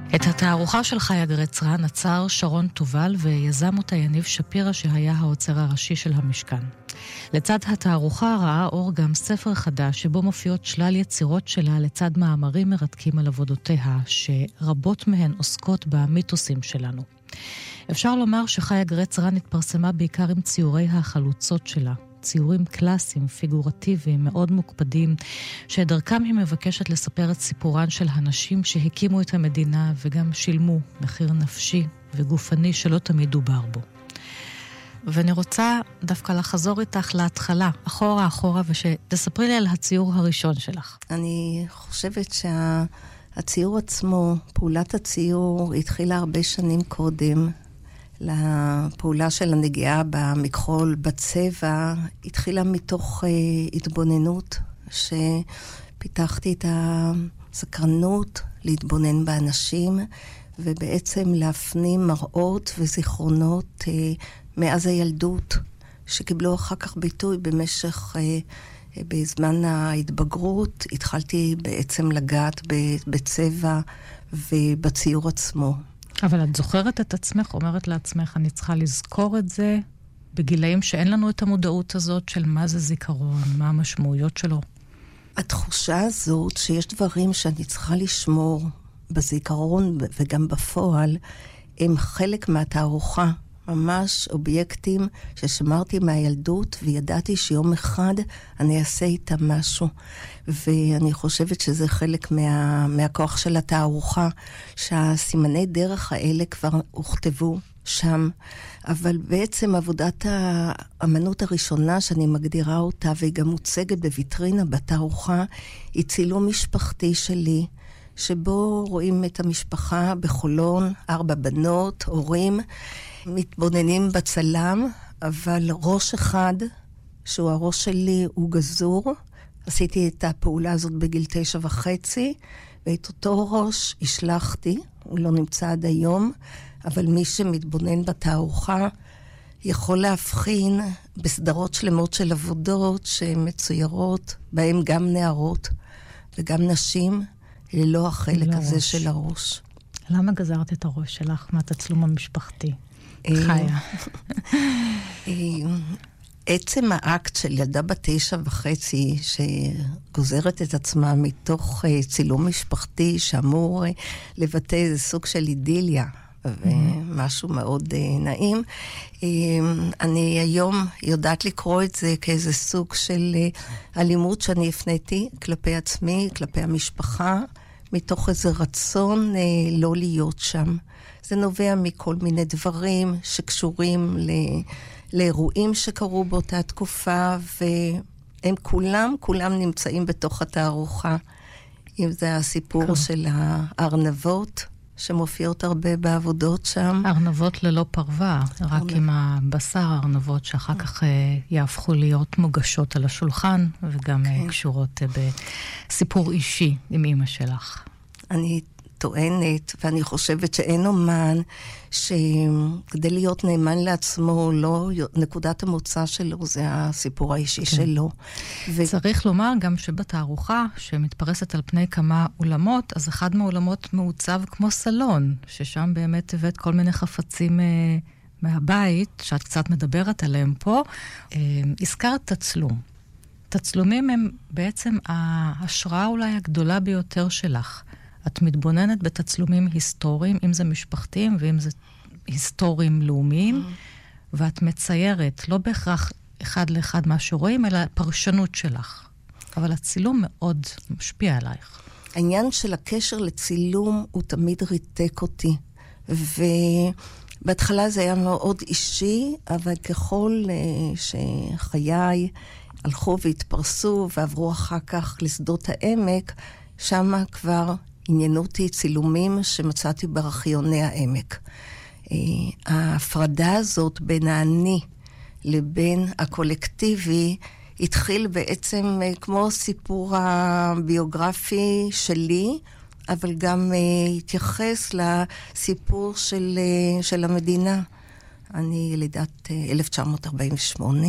את התערוכה של חיה גרץ רן עצר שרון תובל ויזם אותה יניב שפירא שהיה האוצר הראשי של המשכן. לצד התערוכה ראה אור גם ספר חדש שבו מופיעות שלל יצירות שלה לצד מאמרים מרתקים על עבודותיה שרבות מהן עוסקות במיתוסים שלנו. אפשר לומר שחיה גרץ רן התפרסמה בעיקר עם ציורי החלוצות שלה. ציורים קלאסיים, פיגורטיביים, מאוד מוקפדים, שדרכם היא מבקשת לספר את סיפורן של הנשים שהקימו את המדינה וגם שילמו מחיר נפשי וגופני שלא תמיד דובר בו. ואני רוצה דווקא לחזור איתך להתחלה, אחורה, ושתספרי לי על הציור הראשון שלך. אני חושבת שהציור עצמו, פעולת הציור, התחילה הרבה שנים קודם. לפעולה של הנגיעה במכחול, בצבע, התחילה מתוך התבוננות, שפיתחתי את הסקרנות להתבונן באנשים, ובעצם להפנים מראות וזיכרונות מאז הילדות, שקיבלו אחר כך ביטוי במשך, בזמן ההתבגרות, התחלתי בעצם לגעת בצבע ובציור עצמו. אבל את זוכרת את עצמך, אומרת לעצמך, אני צריכה לזכור את זה בגילאים שאין לנו את המודעות הזאת של מה זה זיכרון, מה המשמעויות שלו. התחושה הזאת שיש דברים שאני צריכה לשמור בזיכרון וגם בפועל, הם חלק מהתערוכה, ממש אובייקטים ששמרתי מהילדות וידעתי שיום אחד אני אעשה איתם משהו. ואני חושבת שזה חלק מהכוח של התערוכה, שהסימני דרך האלה כבר הוכתבו שם. אבל בעצם עבודת האמנות הראשונה שאני מגדירה אותה, והיא גם מוצגת בוויטרינה בתערוכה, היא צילום משפחתי שלי, שבו רואים את המשפחה בחולון, 4 בנות, הורים, מתבוננים בצלם, אבל ראש אחד, שהוא הראש שלי, הוא גזור. עשיתי את הפעולה הזאת בגיל 9.5, ואת אותו ראש השלחתי, הוא לא נמצא עד היום, אבל מי שמתבונן בתערוכה יכול להבחין בסדרות שלמות של עבודות שמצוירות, בהם גם נערות וגם נשים, ללא החלק הזה של הראש. למה גזרת את הראש שלך מהתצלום המשפחתי? חיה. עצם האקט של ילדה בת 9.5 שגוזרת את עצמה מתוך צילום משפחתי שאמור לבטא איזה סוג של אידיליה ומשהו מאוד נעים. אני היום יודעת לקרוא את זה כאיזה סוג של אלימות שאני הפניתי כלפי עצמי, כלפי המשפחה, מתוך איזה רצון לא להיות שם. זה נובע מכל מיני דברים שקשורים לאירועים שקרו באותה תקופה, והם כולם נמצאים בתוך התערוכה. אם זה הסיפור של הארנבות, שמופיעות הרבה בעבודות שם. ארנבות ללא פרווה, רק עם הבשר, ארנבות שאחר כך יהפכו להיות מוגשות על השולחן, וגם קשורות בסיפור אישי עם אמא שלך. אני טוענת, ואני חושבת שאין אומן שכדי להיות נאמן לעצמו, לא, נקודת המוצא שלו זה הסיפור האישי שלו. צריך לומר גם שבתערוכה שמתפרסת על פני כמה אולמות, אז אחד מהאולמות מעוצב כמו סלון, ששם באמת הבאת כל מיני חפצים מהבית, שאת קצת מדברת עליהם פה. הזכרת תצלום. תצלומים הם בעצם ההשראה אולי הגדולה ביותר שלך. את מתבוננת בתצלומים היסטוריים, אם זה משפחתיים ואם זה היסטוריים לאומיים, ואת מציירת, לא בהכרח אחד לאחד מה שרואים, אלא פרשנות שלך. אבל הצילום מאוד משפיע עלייך. העניין של הקשר לצילום הוא תמיד ריתק אותי. ובהתחלה זה היה מאוד אישי, אבל ככל שחיי הלכו והתפרסו ועברו אחר כך לשדות העמק, שמה כבר עניינו אותי צילומים שמצאתי בארכיוני העמק. ההפרדה הזאת בין האני לבין הקולקטיבי התחיל בעצם כמו סיפור הביוגרפי שלי, אבל גם התייחס לסיפור של המדינה. אני ילידת 1948,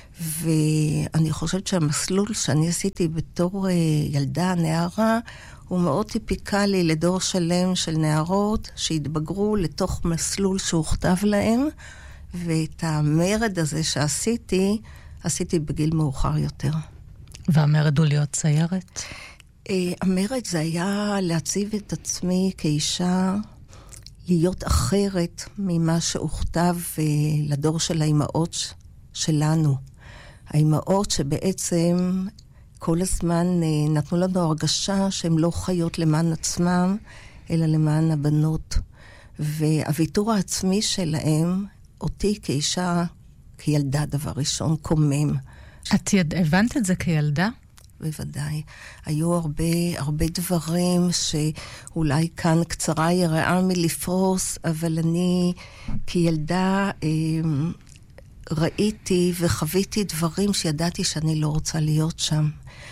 ואני חושבת שהמסלול שאני עשיתי בתור ילדה, נערה, הוא מאוד טיפיקלי לדור שלם של נערות שהתבגרו לתוך מסלול שהוכתב להם, ואת המרד הזה שעשיתי, עשיתי בגיל מאוחר יותר. והמרד הוא להיות ציירת? המרד זה היה להציב את עצמי כאישה, להיות אחרת ממה שהוכתב לדור של האימהות שלנו. האימהות שבעצם כל הזמן נתנו לנו הרגשה שהן לא חיות למען עצמם, אלא למען הבנות. והוויתור העצמי שלהם, אותי כאישה, כילדה דבר ראשון, קומם. את הבנת את זה כילדה? בוודאי. היו הרבה דברים שאולי כאן קצרה יראה מלפרוס, אבל אני כילדה ראיתי וחוויתי דברים שידעתי שאני לא רוצה להיות שם.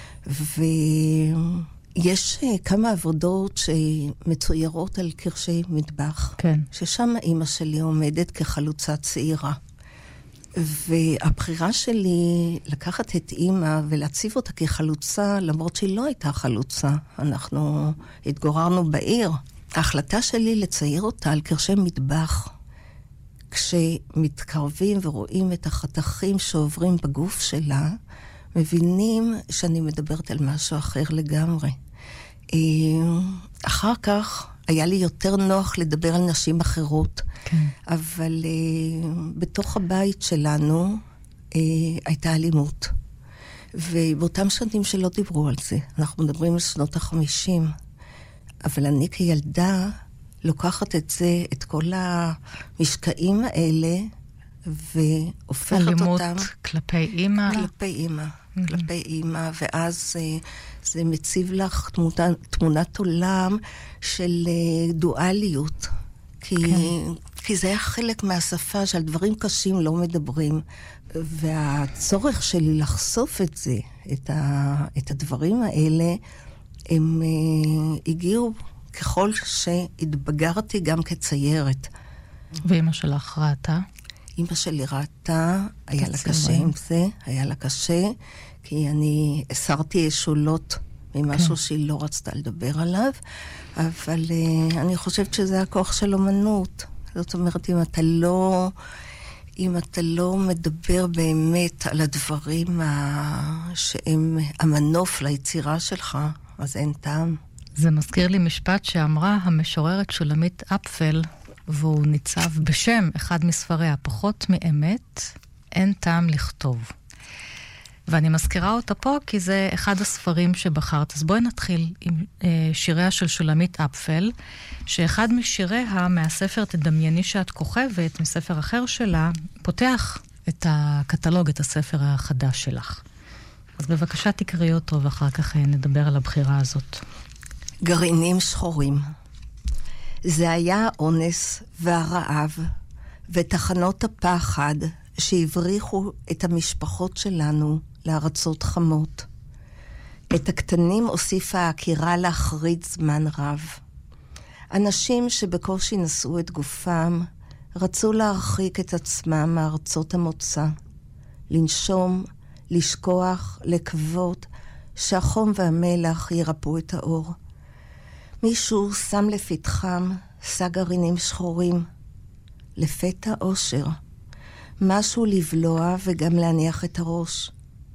ויש כמה עבודות שמצוירות על קרשי מטבח. כן. ששם האמא שלי עומדת כחלוצה צעירה. והבחירה שלי לקחת את אמא ולהציב אותה כחלוצה, למרות שהיא לא הייתה חלוצה. אנחנו התגוררנו בעיר. ההחלטה שלי לצייר אותה על קרשי מטבח, כשמתקרבים ורואים את החתכים שעוברים בגוף שלה, מבינים שאני מדברת על משהו אחר לגמרי. אחר כך היה לי יותר נוח לדבר על נשים אחרות, כן. אבל בתוך הבית שלנו הייתה אלימות. ובאותם שנים שלא דיברו על זה, אנחנו מדברים על שנות ה-50, אבל אני כילדה לוקחת את זה, את כל המשקעים האלה, והופכת אלימות אותם... אלימות כלפי אימא? כלפי אימא. כלפי אימא, ואז זה מציב לך תמונת עולם של דואליות. כי זה היה חלק מהשפה שעל דברים קשים לא מדברים. והצורך שלי לחשוף את זה, את הדברים האלה, הם הגיעו ככל שהתבגרתי גם כציירת. ואמא שלך ראתה? אמא שלי ראתה, היה לה קשה עם זה, היה לה קשה, כי אני הסרתי אשולות ממשהו שהיא לא רצתה לדבר עליו, אבל אני חושבת שזה הכוח של אומנות. זאת אומרת, אם אתה לא מדבר באמת על הדברים שהם המנוף ליצירה שלך, אז אין טעם. זה מזכיר לי משפט שאמרה המשוררת שולמית אפפל, והוא ניצב בשם אחד מספריה, פחות מאמת, אין טעם לכתוב. ואני מזכירה אותה פה כי זה אחד הספרים שבחרת. אז בואי נתחיל עם שיריה של שולמית אפפל, שאחד משיריה מהספר תדמייני שאת כוכבת, מספר אחר שלה, פותח את הקטלוג, את הספר החדש שלך. אז בבקשה תקראי אותו ואחר כך נדבר על הבחירה הזאת. גרעינים שחורים. זה היה האונס והרעב ותחנות הפחד שהבריחו את המשפחות שלנו לארצות חמות. את הקטנים הוסיפה ההכירה להחריד זמן רב. אנשים שבקושי נשאו את גופם רצו להרחיק את עצמם מארצות המוצא, לנשום, לשכוח, לקוות שהחום והמלח ירפאו את האור. מישהו שם לפתחם שא גרעינים שחורים, לפתע אושר, משהו לבלוע וגם להניח את הראש.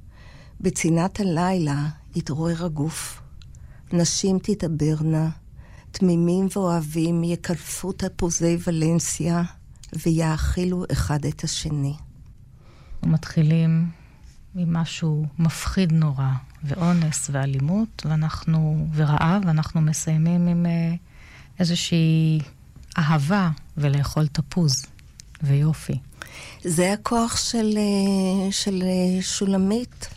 בצינת הלילה התעורר הגוף, נשים תתעברנה, תמימים ואוהבים יקלפו תפוזי ולנסיה ויאכילו אחד את השני. מתחילים ממשהו מפחיד נורא, ואונס ואלימות, ורעב, ואנחנו מסיימים עם איזושהי אהבה ולאכול תפוז ויופי. זה הכוח של שולמית,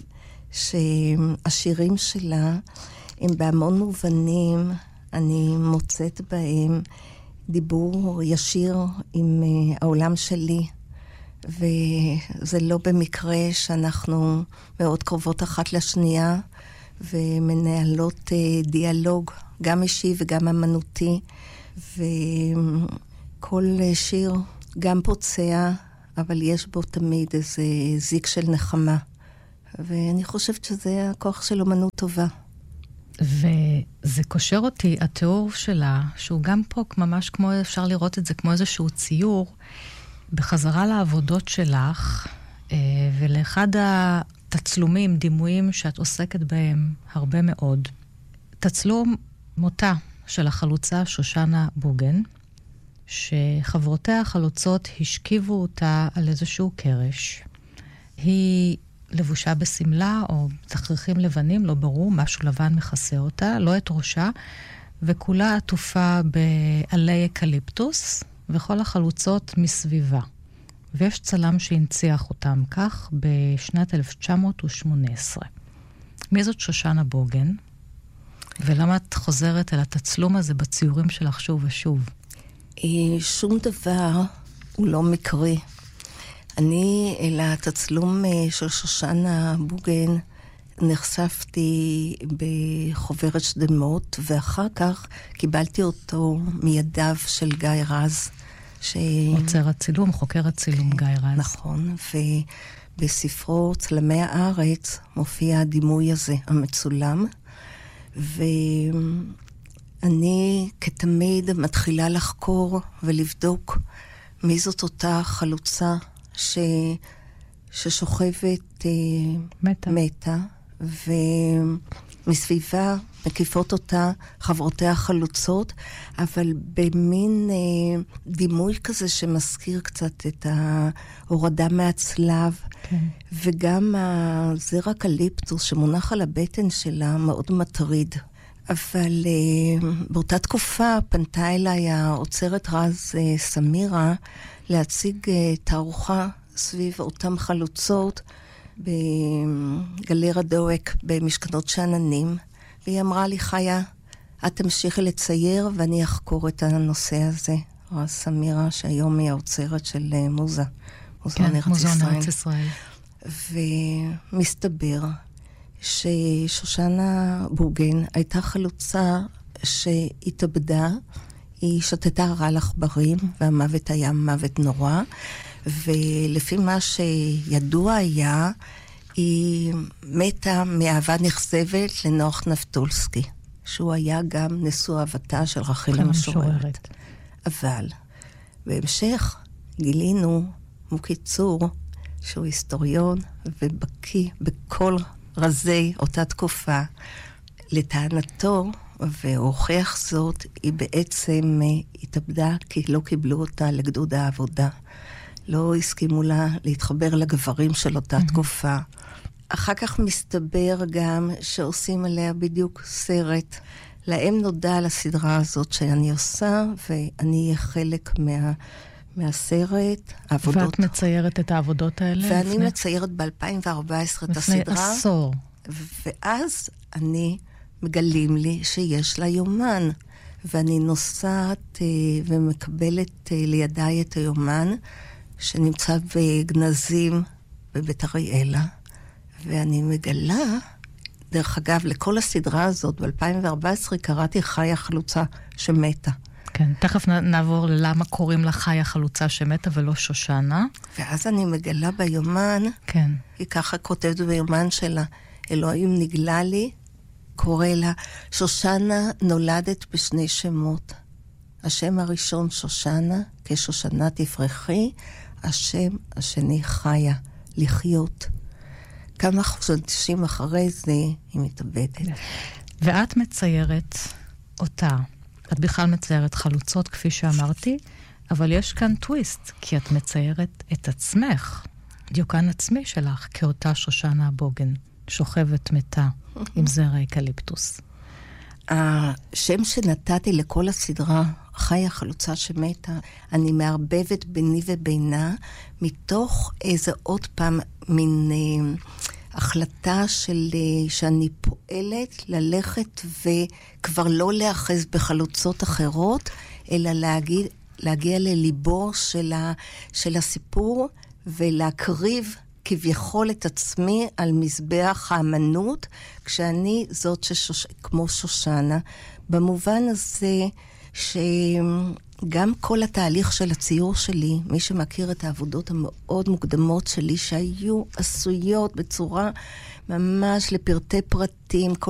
שהשירים שלה הם בהמון מובנים, אני מוצאת בהם דיבור ישיר עם העולם שלי, וזה לא במקרה שאנחנו מאוד קרובות אחת לשנייה, ומנהלות דיאלוג, גם אישי וגם אמנותי, וכל שיר גם פוצע, אבל יש בו תמיד איזה זיק של נחמה. ואני חושבת שזה הכוח של אומנות טובה. וזה קושר אותי, התיאור שלה, שהוא גם פה ממש כמו, אפשר לראות את זה כמו איזשהו ציור, בחזרה לעבודות שלך, ולאחד התצלומים, דימויים שאת עוסקת בהם הרבה מאוד. תצלום מותה של החלוצה שושנה בוגן, שחברותיה החלוצות השכיבו אותה על איזשהו קרש. היא לבושה בסמלה או תכריכים לבנים, לא ברור, משהו לבן מכסה אותה, לא את ראשה, וכולה עטופה בעלי אקליפטוס, וכל החלוצות מסביבה. ויש צלם שהנציח אותם כך בשנת 1918. מי זאת שושנה בוגן? ולמה את חוזרת אל התצלום הזה בציורים שלך שוב ושוב? שום דבר הוא לא מקרי. אני אל התצלום של שושנה בוגן נחשפתי בחוברת שדמות, ואחר כך קיבלתי אותו מידיו של גיא רז. עוצר הצילום, חוקר הצילום גיא רז. נכון, ובספרו צלמי הארץ מופיע הדימוי הזה, המצולם, ואני כתמיד מתחילה לחקור ולבדוק מי זאת אותה חלוצה ששוכבת מתה, ומסביבה מקיפות אותה חברותיה חלוצות, אבל במין דימוי כזה שמזכיר קצת את ההורדה מהצלב, כן. וגם הזרע אקליפטוס שמונח על הבטן שלה מאוד מטריד. אבל באותה תקופה פנתה אליי האוצרת רז סמירה להציג תערוכה סביב אותם חלוצות בגלריה דואק במשכנות שאננים, והיא אמרה לי, חיה, את תמשיכי לצייר ואני אחקור את הנושא הזה. רז סמירה, שהיום היא האוצרת של מוזיאון ארץ ישראל. ומסתבר ששושנה בוגן הייתה חלוצה שהתאבדה, היא שתתה רעל עכברים, והמוות היה מוות נורא, ולפי מה שידוע היה, היא מתה מאהבה נכזבת לנוח נפתולסקי, שהוא היה גם נשוא אהבתה של רחל המשוררת. אבל בהמשך גילינו מוקיצור, שהוא היסטוריון ובקיא בכל רזי אותה תקופה. לטענתו, והוכיח זאת, היא בעצם התאבדה כי לא קיבלו אותה לגדוד העבודה. לא הסכימו לה להתחבר לגברים של אותה תקופה. אחר כך מסתבר גם שעושים עליה בדיוק סרט. להם נודע על הסדרה הזאת שאני עושה, ואני אהיה חלק מהסרט, העבודות. ואת מציירת את העבודות האלה? ואני מציירת ב-2014 את הסדרה. לפני עשור. ואז מגלים לי שיש לה יומן. ואני נוסעת ומקבלת לידיי את היומן, שנמצא בגנזים בבית אריאלה. ואני מגלה, דרך אגב, לכל הסדרה הזאת, ב-2014 קראתי חיה חלוצה שמתה. כן, תכף נעבור ללמה קוראים לה חיה חלוצה שמתה ולא שושנה. ואז אני מגלה ביומן, כן. היא ככה כותבת ביומן שלה, אלוהים נגלה לי, קורא לה, שושנה נולדת בשני שמות. השם הראשון שושנה, כשושנה תפרחי, השם השני חיה, לחיות. כמה חודשים אחרי זה היא מתאבדת. ואת מציירת אותה. את בכלל מציירת חלוצות, כפי שאמרתי, אבל יש כאן טוויסט, כי את מציירת את עצמך, דיוקן עצמי שלך, כאותה שושנה בוגן, שוכבת מתה עם זרע אקליפטוס. השם שנתתי לכל הסדרה, חיה חלוצה שמתה, אני מערבבת ביני ובינה, מתוך איזה עוד פעם מין החלטה שאני פועלת ללכת וכבר לא להאחז בחלוצות אחרות, אלא להגיע לליבו של הסיפור ולהקריב כביכול את עצמי על מזבח האמנות, כשאני זאת כמו שושנה. במובן הזה שגם כל התהליך של הציור שלי, מי שמכיר את העבודות המאוד מוקדמות שלי, שהיו עשויות בצורה ממש לפרטי פרטים,